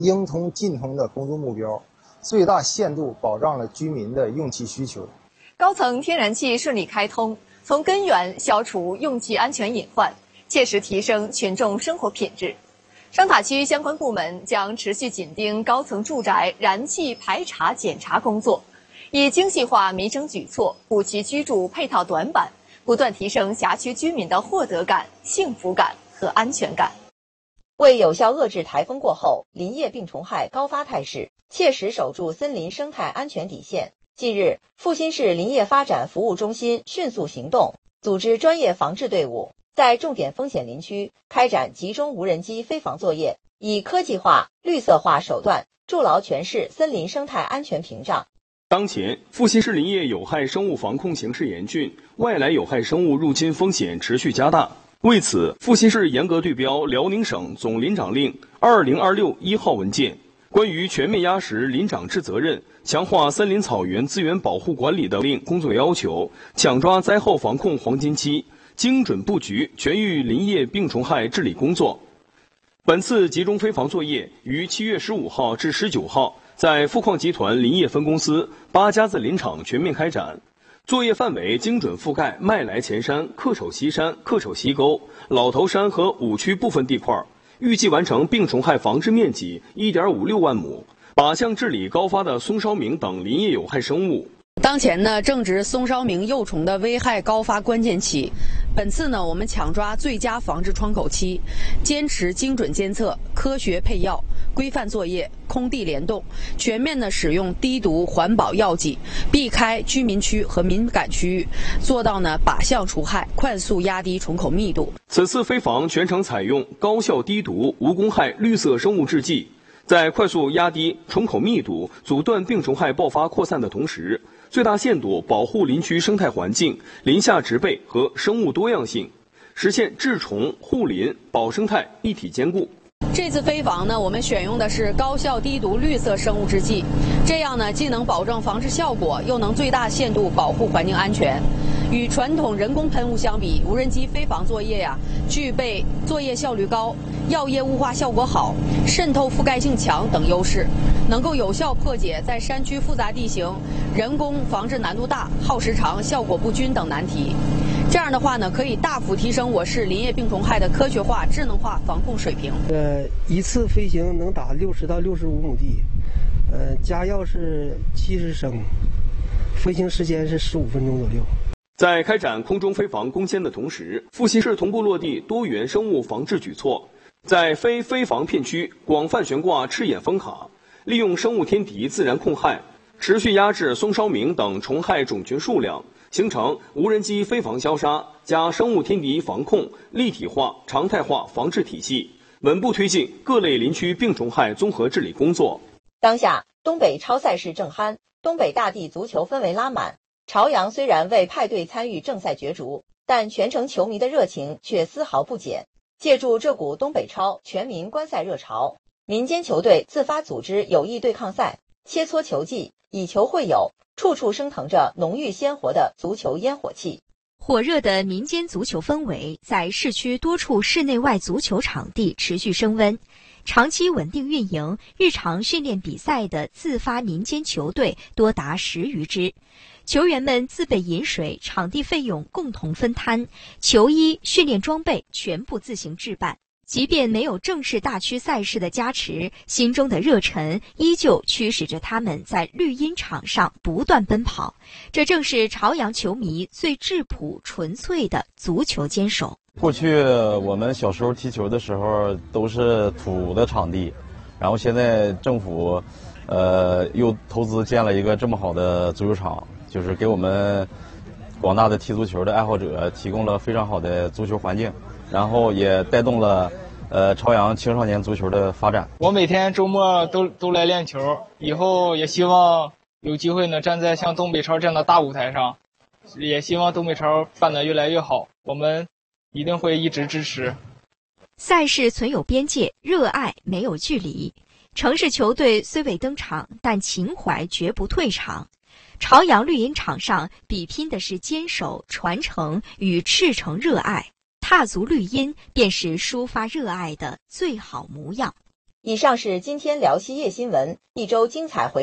应通尽通的工作目标，最大限度保障了居民的用气需求。 高层天然气顺利开通，从根源消除用气安全隐患，切实提升群众生活品质。双塔区相关部门将持续紧盯高层住宅燃气排查检查工作，以精细化民生举措，补齐居住配套短板，不断提升辖区居民的获得感、幸福感和安全感。 为有效遏制台风过后林业病虫害高发态势，切实守住森林生态安全底线，近日，阜新市林业发展服务中心迅速行动，组织专业防治队伍，在重点风险林区开展集中无人机飞防作业，以科技化、绿色化手段筑牢全市森林生态安全屏障。 当前，阜新市林业有害生物防控形势严峻，外来有害生物入侵风险持续加大。为此，阜新市严格对标辽宁省总林长令2026-1号文件，关于全面压实林长制责任、强化森林草原资源保护管理的令工作要求，抢抓灾后防控黄金期，精准布局全域林业病虫害治理工作。本次集中飞防作业于7月15号至19号在富矿集团林业分公司8家子林场全面开展。作业范围精准覆盖麦来前山、恪守西山、恪守西沟、老头山和5区部分地块，预计完成病虫害防治面积1.56万亩，靶向治理高发的松梢鸣等林业有害生物。 当前呢，正值松梢鸣幼虫的危害高发关键期。本次呢，我们抢抓最佳防治窗口期，坚持精准监测、科学配药、规范作业、空地联动，全面的使用低毒环保药剂，避开居民区和敏感区域，做到呢靶向除害，快速压低虫口密度。 此次飞防全程采用高效低毒无公害绿色生物制剂，在快速压低虫口密度、阻断病虫害爆发扩散的同时，最大限度保护林区生态环境、林下植被和生物多样性，实现治虫、护林、保生态一体兼顾。 这次飞防呢，我们选用的是高效低毒绿色生物制剂，这样呢，既能保证防治效果，又能最大限度保护环境安全。与传统人工喷雾相比，无人机飞防作业具备作业效率高、药液雾化效果好、渗透覆盖性强等优势，能够有效破解在山区复杂地形、人工防治难度大、耗时长、效果不均等难题。这样的话呢，可以大幅提升我市林业病虫害的科学化、智能化防控水平。 一次飞行能打60到65亩地，加药是70升，飞行时间是15分钟左右。 在开展空中飞防攻坚的同时，阜新市同步落地多元生物防治举措，在非飞防片区广泛悬挂赤眼蜂卡，利用生物天敌自然控害，持续压制松梢鸣等虫害种群数量，形成无人机飞防消杀加生物天敌防控立体化、常态化防治体系，稳步推进各类林区病虫害综合治理工作。 当下，东北超赛事正酣，东北大地足球氛围拉满。朝阳虽然未派队参与正赛角逐，但全城球迷的热情却丝毫不减。借助这股东北超全民观赛热潮，民间球队自发组织友谊对抗赛，切磋球技，以球会友，处处升腾着浓郁鲜活的足球烟火气。 火热的民间足球氛围在市区多处室内外足球场地持续升温。长期稳定运营、日常训练比赛的自发民间球队多达10余支，球员们自备饮水、场地费用共同分摊，球衣、训练装备全部自行置办。即便没有正式大区赛事的加持，心中的热忱依旧驱使着他们在绿茵场上不断奔跑。这正是朝阳球迷最质朴纯粹的足球坚守。 过去我们小时候踢球的时候都是土的场地，然后现在政府又投资建了一个这么好的足球场，就是给我们广大的踢足球的爱好者提供了非常好的足球环境，然后也带动了朝阳青少年足球的发展。 我每天周末都来练球，以后也希望有机会呢站在像东北超这样的大舞台上，也希望东北超办得越来越好，我们一定会一直支持。 赛事存有边界，热爱没有距离。城市球队虽未登场，但情怀绝不退场。朝阳绿茵场上比拼的是坚守、传承与赤诚热爱，踏足绿茵便是抒发热爱的最好模样。 以上是今天辽西夜新闻一周精彩回。